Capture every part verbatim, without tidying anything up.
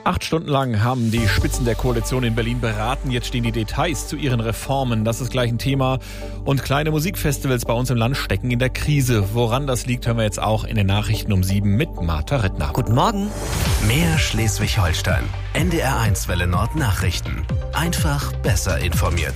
Acht Stunden lang haben die Spitzen der Koalition in Berlin beraten. Jetzt stehen die Details zu ihren Reformen. Das ist gleich ein Thema. Und kleine Musikfestivals bei uns im Land stecken in der Krise. Woran das liegt, hören wir jetzt auch in den Nachrichten um sieben mit Martha Rittner. Guten Morgen. Mehr Schleswig-Holstein. N D R eins Welle Nord Nachrichten. Einfach besser informiert.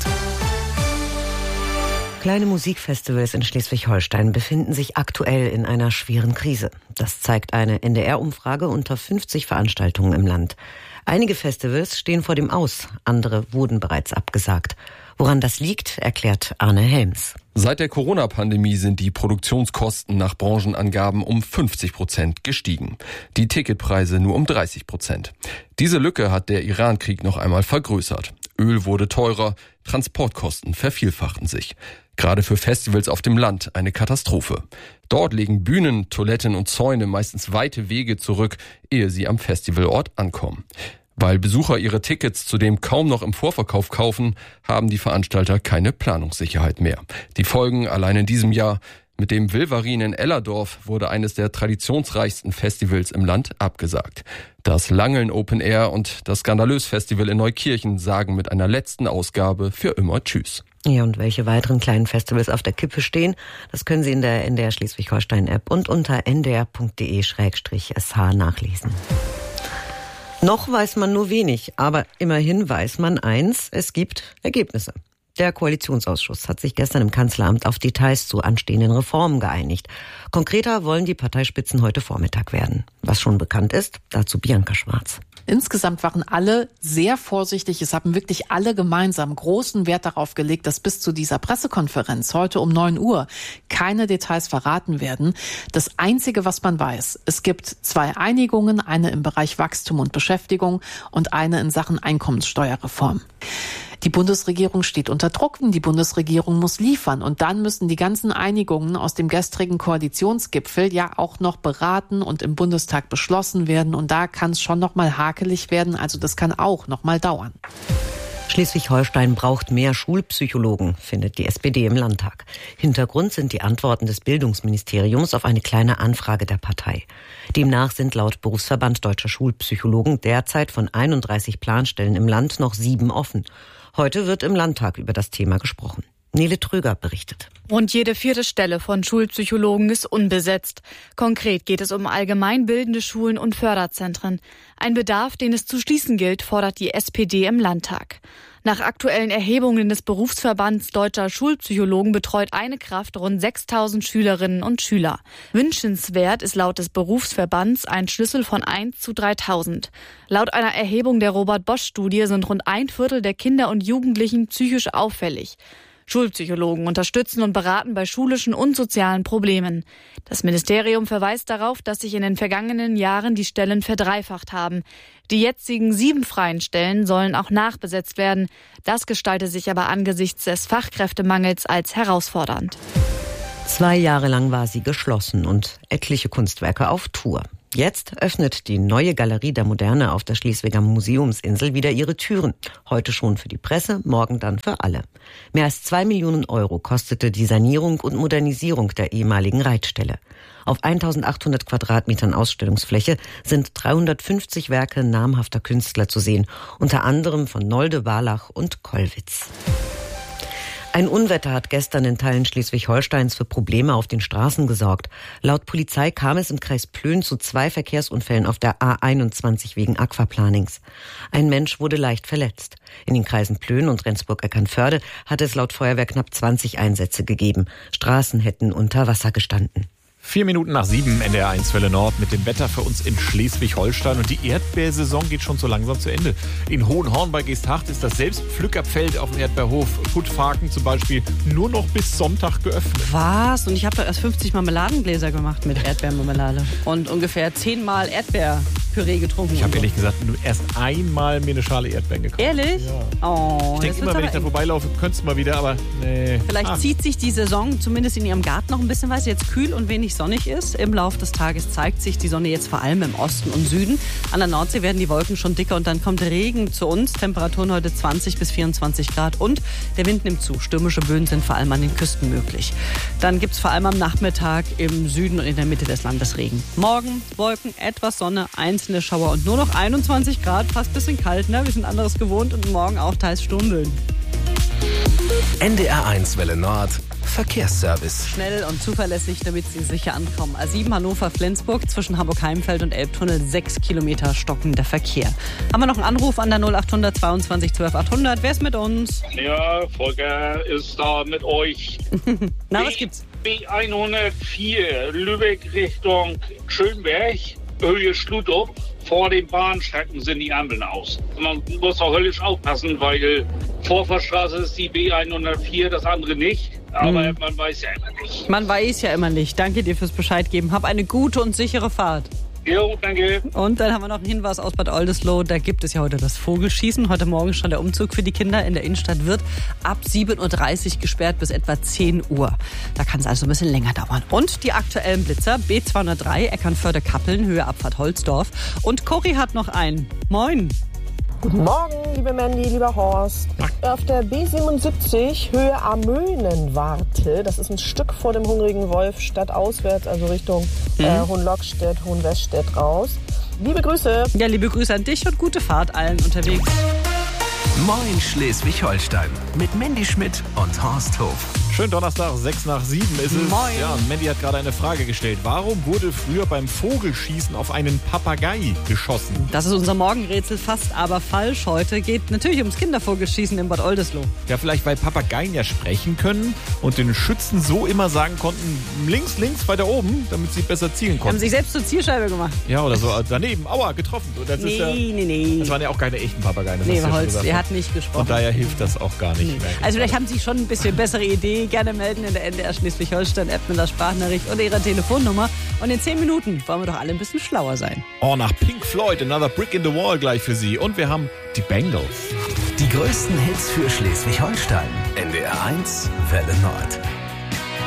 Kleine Musikfestivals in Schleswig-Holstein befinden sich aktuell in einer schweren Krise. Das zeigt eine N D R-Umfrage unter fünfzig Veranstaltungen im Land. Einige Festivals stehen vor dem Aus, andere wurden bereits abgesagt. Woran das liegt, erklärt Arne Helms. Seit der Corona-Pandemie sind die Produktionskosten nach Branchenangaben um fünfzig Prozent gestiegen. Die Ticketpreise nur um dreißig Prozent. Diese Lücke hat der Iran-Krieg noch einmal vergrößert. Öl wurde teurer, Transportkosten vervielfachten sich. Gerade für Festivals auf dem Land eine Katastrophe. Dort legen Bühnen, Toiletten und Zäune meistens weite Wege zurück, ehe sie am Festivalort ankommen. Weil Besucher ihre Tickets zudem kaum noch im Vorverkauf kaufen, haben die Veranstalter keine Planungssicherheit mehr. Die Folgen allein in diesem Jahr: Mit dem Wilvarin in Ellerdorf wurde eines der traditionsreichsten Festivals im Land abgesagt. Das Langeln Open Air und das Skandalös Festival in Neukirchen sagen mit einer letzten Ausgabe für immer Tschüss. Ja, und welche weiteren kleinen Festivals auf der Kippe stehen, das können Sie in der N D R Schleswig-Holstein-App und unter n d r punkt d e slash s h nachlesen. Noch weiß man nur wenig, aber immerhin weiß man eins: Es gibt Ergebnisse. Der Koalitionsausschuss hat sich gestern im Kanzleramt auf Details zu anstehenden Reformen geeinigt. Konkreter wollen die Parteispitzen heute Vormittag werden. Was schon bekannt ist, dazu Bianca Schwarz. Insgesamt waren alle sehr vorsichtig. Es haben wirklich alle gemeinsam großen Wert darauf gelegt, dass bis zu dieser Pressekonferenz heute um neun Uhr keine Details verraten werden. Das Einzige, was man weiß: Es gibt zwei Einigungen, eine im Bereich Wachstum und Beschäftigung und eine in Sachen Einkommenssteuerreform. Die Bundesregierung steht unter Druck, die Bundesregierung muss liefern und dann müssen die ganzen Einigungen aus dem gestrigen Koalitionsgipfel ja auch noch beraten und im Bundestag beschlossen werden und da kann es schon noch mal hakelig werden, also das kann auch noch mal dauern. Schleswig-Holstein braucht mehr Schulpsychologen, findet die S P D im Landtag. Hintergrund sind die Antworten des Bildungsministeriums auf eine kleine Anfrage der Partei. Demnach sind laut Berufsverband Deutscher Schulpsychologen derzeit von einunddreißig Planstellen im Land noch sieben offen. Heute wird im Landtag über das Thema gesprochen. Nele Tröger berichtet. Rund jede vierte Stelle von Schulpsychologen ist unbesetzt. Konkret geht es um allgemeinbildende Schulen und Förderzentren. Ein Bedarf, den es zu schließen gilt, fordert die S P D im Landtag. Nach aktuellen Erhebungen des Berufsverbands Deutscher Schulpsychologen betreut eine Kraft rund sechstausend Schülerinnen und Schüler. Wünschenswert ist laut des Berufsverbands ein Schlüssel von eins zu dreitausend. Laut einer Erhebung der Robert-Bosch-Studie sind rund ein Viertel der Kinder und Jugendlichen psychisch auffällig. Schulpsychologen unterstützen und beraten bei schulischen und sozialen Problemen. Das Ministerium verweist darauf, dass sich in den vergangenen Jahren die Stellen verdreifacht haben. Die jetzigen sieben freien Stellen sollen auch nachbesetzt werden. Das gestalte sich aber angesichts des Fachkräftemangels als herausfordernd. Zwei Jahre lang war sie geschlossen und etliche Kunstwerke auf Tour. Jetzt öffnet die neue Galerie der Moderne auf der Schleswiger Museumsinsel wieder ihre Türen. Heute schon für die Presse, morgen dann für alle. Mehr als zwei Millionen Euro kostete die Sanierung und Modernisierung der ehemaligen Reitstelle. Auf eintausendachthundert Quadratmetern Ausstellungsfläche sind dreihundertfünfzig Werke namhafter Künstler zu sehen, unter anderem von Nolde, Barlach und Kollwitz. Ein Unwetter hat gestern in Teilen Schleswig-Holsteins für Probleme auf den Straßen gesorgt. Laut Polizei kam es im Kreis Plön zu zwei Verkehrsunfällen auf der A einundzwanzig wegen Aquaplanings. Ein Mensch wurde leicht verletzt. In den Kreisen Plön und Rendsburg-Eckernförde hatte es laut Feuerwehr knapp zwanzig Einsätze gegeben. Straßen hätten unter Wasser gestanden. Vier Minuten nach sieben, N D R eins Welle Nord mit dem Wetter für uns in Schleswig-Holstein. Und die Erdbeersaison geht schon so langsam zu Ende. In Hohenhorn bei Geesthacht ist das Selbstpflückerfeld auf dem Erdbeerhof Puttfaken zum Beispiel nur noch bis Sonntag geöffnet. Was? Und ich habe da erst fünfzig Marmeladengläser gemacht mit Erdbeermarmelade und ungefähr zehnmal Erdbeerpüree getrunken. Ich habe ehrlich gesagt nur erst einmal mir eine Schale Erdbeeren gekauft. Ehrlich? Ja. Oh, ich denke immer, wenn ich da vorbeilaufe, könntest du mal wieder, aber nee. Vielleicht ah. zieht sich die Saison zumindest in Ihrem Garten noch ein bisschen, weil es jetzt kühl und wenig sonnig ist. Im Laufe des Tages zeigt sich die Sonne jetzt vor allem im Osten und Süden. An der Nordsee werden die Wolken schon dicker und dann kommt Regen zu uns. Temperaturen heute zwanzig bis vierundzwanzig Grad und der Wind nimmt zu. Stürmische Böen sind vor allem an den Küsten möglich. Dann gibt es vor allem am Nachmittag im Süden und in der Mitte des Landes Regen. Morgen Wolken, etwas Sonne, einzelne wechselnde Schauer und nur noch einundzwanzig Grad, fast ein bisschen kalt, ne? Wir sind anderes gewohnt und morgen auch teils Sturmböen. N D R eins Welle Nord Verkehrsservice. Schnell und zuverlässig, damit Sie sicher ankommen. A sieben Hannover-Flensburg zwischen Hamburg-Heimfeld und Elbtunnel, sechs Kilometer stockender Verkehr. Haben wir noch einen Anruf an der null achthundert zweiundzwanzig zwölf achthundert? Wer ist mit uns? Ja, Volker ist da mit euch. Na, was gibt's? B hundertvier, Lübeck Richtung Schönberg, Höhe Schludrup. Vor den Bahnstrecken sind die Ampeln aus. Man muss auch höllisch aufpassen, weil Vorfahrtsstraße ist die B hundertvier, das andere nicht. Aber hm. man weiß ja immer nicht. Man weiß ja immer nicht. Danke dir fürs Bescheid geben. Hab eine gute und sichere Fahrt. Jo, danke. Und dann haben wir noch einen Hinweis aus Bad Oldesloe. Da gibt es ja heute das Vogelschießen. Heute Morgen schon der Umzug für die Kinder in der Innenstadt wird ab sieben Uhr dreißig gesperrt bis etwa zehn Uhr. Da kann es also ein bisschen länger dauern. Und die aktuellen Blitzer B zweihundertdrei Eckernförde-Kappeln, Höhe Abfahrt Holzdorf. Und Cory hat noch einen. Moin. Guten Morgen, liebe Mandy, lieber Horst. Auf der B siebenundsiebzig, Höhe Amöhnenwarte, das ist ein Stück vor dem Hungrigen Wolf, stadtauswärts, also Richtung mhm. äh, Hohenlockstedt, Hohenweststedt raus. Liebe Grüße. Ja, liebe Grüße an dich und gute Fahrt allen unterwegs. Moin Schleswig-Holstein mit Mandy Schmidt und Horst Hof. Schönen Donnerstag, sechs nach sieben ist es. Moin. Ja, Mandy hat gerade eine Frage gestellt. Warum wurde früher beim Vogelschießen auf einen Papagei geschossen? Das ist unser Morgenrätsel, fast aber falsch. Heute geht natürlich ums Kindervogelschießen in Bad Oldesloe. Ja, vielleicht weil Papageien ja sprechen können und den Schützen so immer sagen konnten, links, links, weiter oben, damit sie besser zielen konnten. Haben sich selbst zur Zielscheibe gemacht. Ja, oder so daneben. Aua, getroffen. Und das nee, ist ja, nee, nee. Das waren ja auch keine echten Papageien. Das nee, hast du ja Holz, schon er gesagt. hat nicht gesprochen. Und daher hilft das auch gar nicht nee. mehr. Also vielleicht haben Sie schon ein bisschen bessere Idee. Gerne melden in der N D R Schleswig-Holstein-App mit der Sprachnachricht oder Ihrer Telefonnummer. Und in zehn Minuten wollen wir doch alle ein bisschen schlauer sein. Oh, nach Pink Floyd, Another Brick in the Wall gleich für Sie. Und wir haben die Bengals. Die größten Hits für Schleswig-Holstein. N D R eins Welle Nord.